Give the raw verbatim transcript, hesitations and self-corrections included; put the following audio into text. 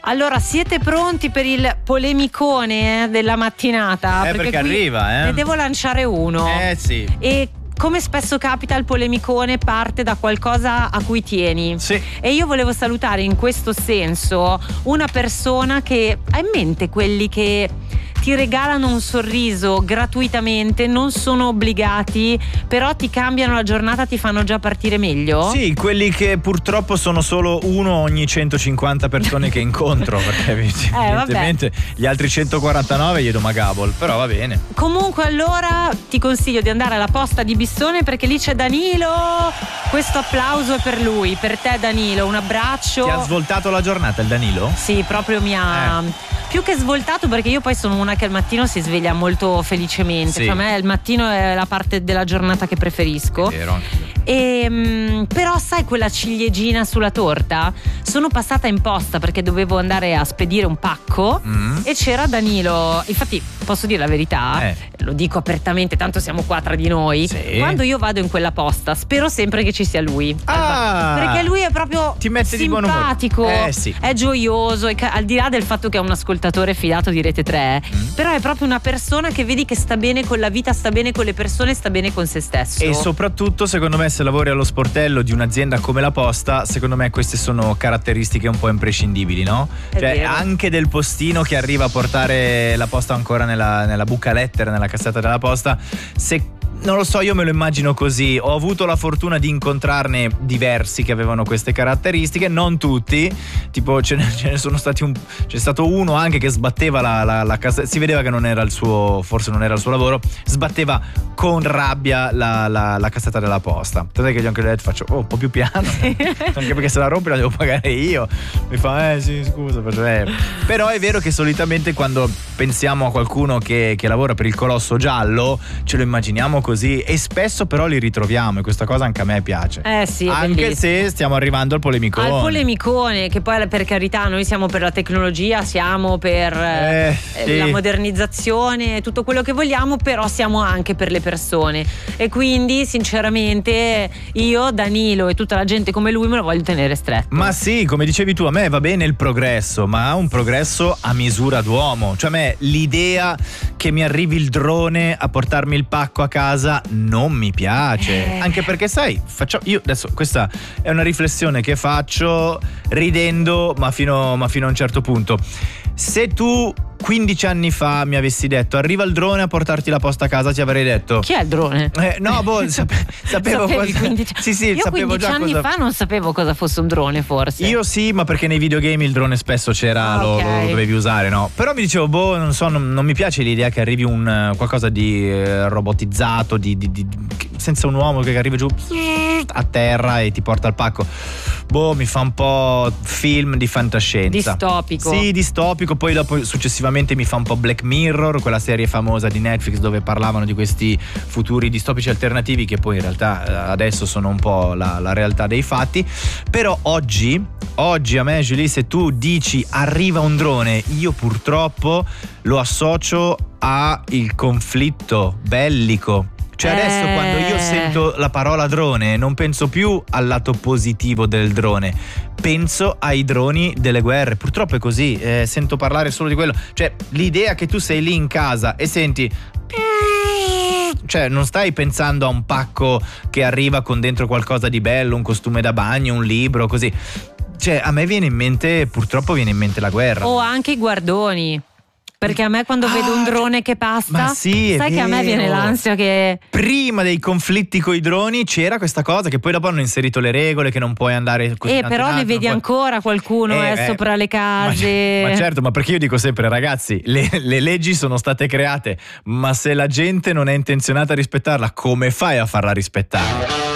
Allora, siete pronti per il polemicone eh, della mattinata? Eh, perché, perché arriva, eh. Ne devo lanciare uno. Eh sì. E come spesso capita, il polemicone parte da qualcosa a cui tieni. Sì. E io volevo salutare in questo senso una persona che ha in mente quelli che ti regalano un sorriso gratuitamente, non sono obbligati, però ti cambiano la giornata, ti fanno già partire meglio. Sì, quelli che purtroppo sono solo uno ogni centocinquanta persone che incontro, perché evidentemente eh, gli altri centoquarantanove gli do Magabol, però va bene. Comunque allora ti consiglio di andare alla posta di Bissone, perché lì c'è Danilo. Questo applauso è per lui, per te Danilo, un abbraccio. Ti ha svoltato la giornata il Danilo? Sì, proprio mi ha eh. più che svoltato, perché io poi sono una che al mattino si sveglia molto felicemente. Sì. Cioè, a me il mattino è la parte della giornata che preferisco. È vero, anche e, mh, però sai quella ciliegina sulla torta? Sono passata in posta perché dovevo andare a spedire un pacco mm. e c'era Danilo. Infatti posso dire la verità, eh. lo dico apertamente, tanto siamo qua tra di noi. Sì. Quando io vado in quella posta spero sempre che ci sia lui. Ah, perché lui è proprio ti mette simpatico, di buon umore. Eh, sì. È gioioso, è ca- al di là del fatto che è un ascoltatore fidato di Rete tre, mm. però è proprio una persona che vedi che sta bene con la vita, sta bene con le persone, sta bene con se stesso. E soprattutto, secondo me, se lavori allo sportello di un'azienda come la Posta, secondo me queste sono caratteristiche un po' imprescindibili, no? È cioè vero. Anche del postino che arriva a portare la posta ancora nella, nella buca lettera, nella cassetta della posta, se non lo so, io me lo immagino così. Ho avuto la fortuna di incontrarne diversi che avevano queste caratteristiche, non tutti. Tipo ce ne, ce ne sono stati un c'è stato uno anche che sbatteva la, la, la cassetta, si vedeva che non era il suo, forse non era il suo lavoro, sbatteva con rabbia la, la, la cassetta della posta. Tant'è che gli ho anche detto, faccio oh, un po' più piano, anche perché se la rompi la devo pagare io. Mi fa eh sì scusa, faccio, eh. Però è vero che solitamente quando pensiamo a qualcuno che, che lavora per il Colosso Giallo ce lo immaginiamo così. Così, e spesso però li ritroviamo, e questa cosa anche a me piace. Eh sì, anche bellissimo. Se stiamo arrivando al polemicone. Al polemicone, che poi per carità noi siamo per la tecnologia, siamo per eh, sì. la modernizzazione, tutto quello che vogliamo, però siamo anche per le persone. E quindi sinceramente io, Danilo e tutta la gente come lui me lo voglio tenere stretto. Ma sì, come dicevi tu, a me va bene il progresso, ma un progresso a misura d'uomo. Cioè a me l'idea che mi arrivi il drone a portarmi il pacco a casa non mi piace, eh. anche perché sai, faccio, io adesso questa è una riflessione che faccio ridendo, ma fino, ma fino a un certo punto. Se tu quindici anni fa mi avessi detto arriva il drone a portarti la posta a casa, ti avrei detto chi è il drone? Eh, no, boh, sape, sapevo cosa quindici... Sì, sì, io sapevo quindici già anni cosa... fa non sapevo cosa fosse un drone, forse. Io sì, ma perché nei videogame il drone spesso c'era, ah, lo, okay. lo dovevi usare, no? Però mi dicevo, boh, non so, non, non mi piace l'idea che arrivi un qualcosa di eh, robotizzato, di, di, di, senza un uomo che arriva giù a terra e ti porta il pacco. Boh, mi fa un po' film di fantascienza. Distopico. Sì, distopico. Poi dopo successivamente mi fa un po' Black Mirror, quella serie famosa di Netflix dove parlavano di questi futuri distopici alternativi che poi in realtà adesso sono un po' la, la realtà dei fatti. Però oggi, oggi a me, Julie, se tu dici arriva un drone, io purtroppo lo associo a il conflitto bellico. Cioè adesso eh. quando io sento la parola drone non penso più al lato positivo del drone, penso ai droni delle guerre. Purtroppo è così, eh, sento parlare solo di quello. Cioè l'idea che tu sei lì in casa e senti, cioè non stai pensando a un pacco che arriva con dentro qualcosa di bello, un costume da bagno, un libro, così. Cioè a me viene in mente, purtroppo viene in mente la guerra. O anche i guardoni. Perché a me quando ah, vedo un drone che passa, ma sì, sai che a me viene l'ansia che... Prima dei conflitti coi droni c'era questa cosa che poi dopo hanno inserito le regole che non puoi andare così. Eh però ne vedi puoi... ancora qualcuno eh, eh, sopra le case. Ma, ma certo, ma perché io dico sempre ragazzi, le, le leggi sono state create, ma se la gente non è intenzionata a rispettarla, come fai a farla rispettare?